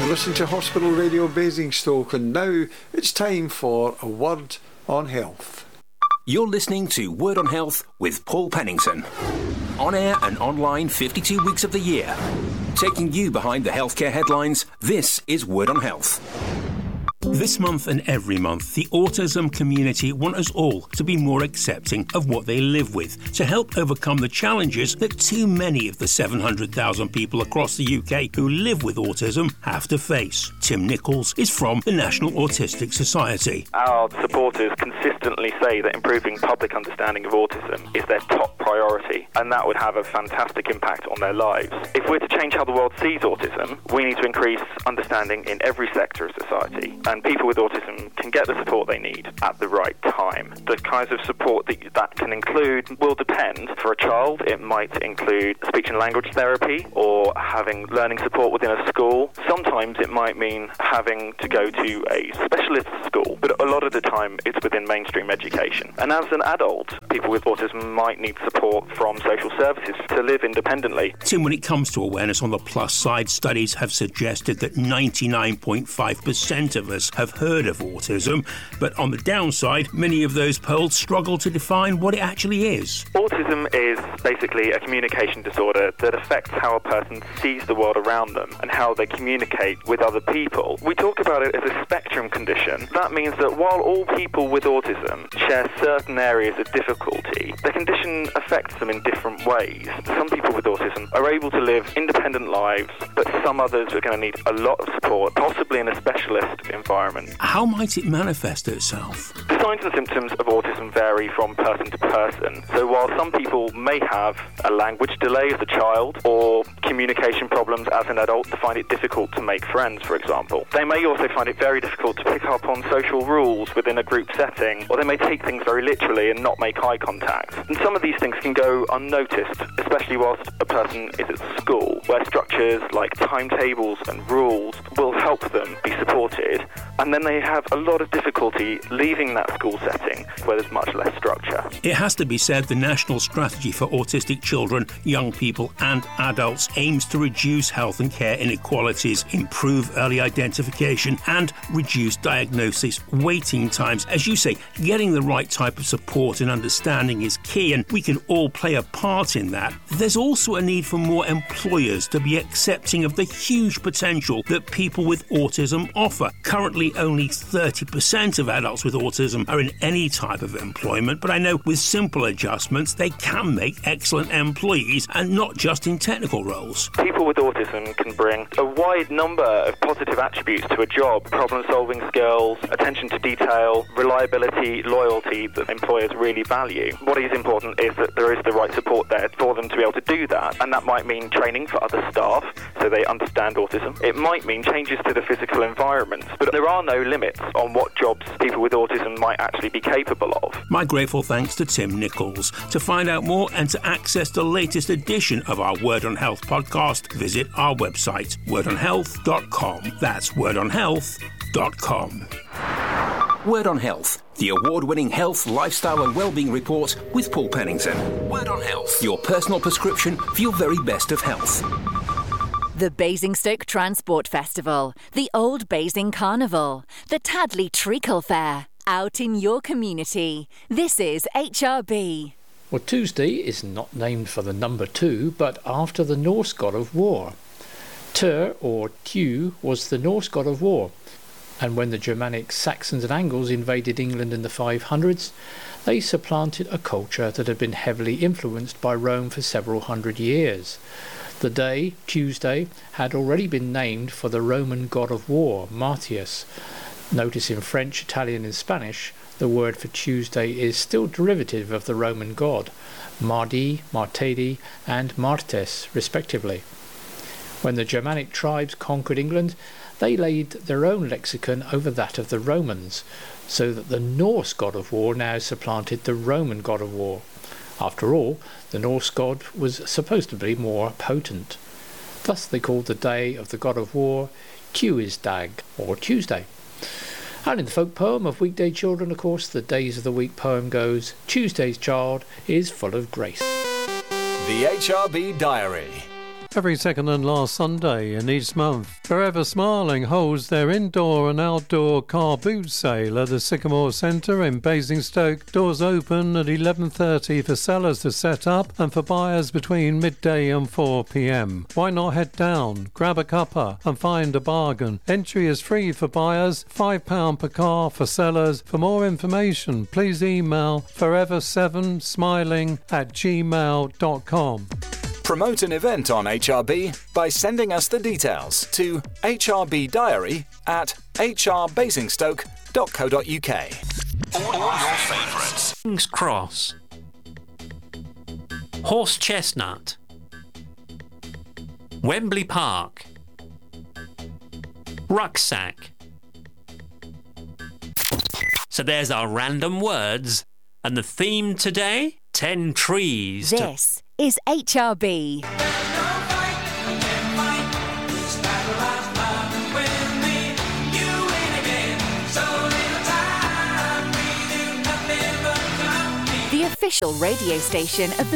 Listen to Hospital Radio Basingstoke, and now it's time for a word on health. You're listening to Word on Health with Paul Pennington. On air and online 52 weeks of the year. Taking you behind the healthcare headlines, this is Word on Health. This month and every month, the autism community want us all to be more accepting of what they live with, to help overcome the challenges that too many of the 700,000 people across the UK who live with autism have to face. Tim Nichols is from the National Autistic Society. Our supporters consistently say that improving public understanding of autism is their top priority, and that would have a fantastic impact on their lives. If we're to change how the world sees autism, we need to increase understanding in every sector of society, and people with autism can get the support they need at the right time. The kinds of support that can include will depend. For a child, it might include speech and language therapy or having learning support within a school. Sometimes it might mean having to go to a specialist school, but a lot of the time it's within mainstream education. And as an adult, people with autism might need support from social services to live independently. Tim, when it comes to awareness on the plus side, studies have suggested that 99.5% of us have heard of autism, but on the downside, many of those polled struggle to define what it actually is. Autism is basically a communication disorder that affects how a person sees the world around them and how they communicate with other people. We talk about it as a spectrum condition. That means that while all people with autism share certain areas of difficulty, the condition affects them in different ways. Some people with autism are able to live independent lives, but some others are going to need a lot of support, possibly in a specialist environment. How might it manifest itself? The signs and symptoms of autism vary from person to person. So while some people may have a language delay as a child or communication problems as an adult to find it difficult to make friends, for example, they may also find it very difficult to pick up on social rules within a group setting, or they may take things very literally and not make eye contact. And some of these things can go unnoticed, especially whilst a person is at school, where structures like timetables and rules will help them be supported, and then they have a lot of difficulty leaving that school setting where there's much less structure. It has to be said the National Strategy for Autistic Children, Young People and Adults aims to reduce health and care inequalities, improve early identification and reduce diagnosis waiting times. As you say, getting the right type of support and understanding is key, and we can all play a part in that. There's also a need for more employers to be accepting of the huge potential that people with autism offer. Currently, only 30% of adults with autism are in any type of employment, but I know with simple adjustments they can make excellent employees, and not just in technical roles. People with autism can bring a wide number of positive attributes to a job: problem-solving skills, attention to detail, reliability, loyalty that employers really value. What is important is that there is the right support there for them to be able to do that, and that might mean training for other staff so they understand autism. It might mean changes to the physical environment, but there are no limits on what jobs people with autism might actually be capable of. My grateful thanks to Tim Nichols. To find out more and to access the latest edition of our Word on Health podcast, visit our website, wordonhealth.com. That's wordonhealth.com. Word on Health, the award-winning health, lifestyle and wellbeing report with Paul Pennington. Word on Health, your personal prescription for your very best of health. The Basingstoke Transport Festival, the Old Basing Carnival, the Tadley Treacle Fair, out in your community. This is HRB. Well, Tuesday is not named for the number 2, but after the Norse god of war. Tyr, or Tew, was the Norse god of war, and when the Germanic Saxons and Angles invaded England in the 500s, they supplanted a culture that had been heavily influenced by Rome for several hundred years. The day, Tuesday, had already been named for the Roman god of war, Martius. Notice in French, Italian and Spanish, the word for Tuesday is still derivative of the Roman god, Mardi, Martedi and Martes, respectively. When the Germanic tribes conquered England, they laid their own lexicon over that of the Romans, so that the Norse god of war now supplanted the Roman god of war. After all, the Norse god was supposed to be more potent. Thus they called the day of the god of war Tuesdag, or Tuesday. And in the folk poem of Weekday Children, of course, the Days of the Week poem goes, Tuesday's child is full of grace. The HRB Diary. Every second and last Sunday in each month, Forever Smiling holds their indoor and outdoor car boot sale at the Sycamore Centre in Basingstoke. Doors open at 11:30 for sellers to set up and for buyers between midday and 4 p.m. Why not head down, grab a cuppa and find a bargain? Entry is free for buyers, £5 per car for sellers. For more information, please email foreversemiling@gmail.com. Promote an event on HRB by sending us the details to hrbdiary@hrbasingstoke.co.uk. All your favourites. King's Cross, Horse Chestnut, Wembley Park, Rucksack. So there's our random words, and the theme today, 10 trees. This is HRB. The official radio station of the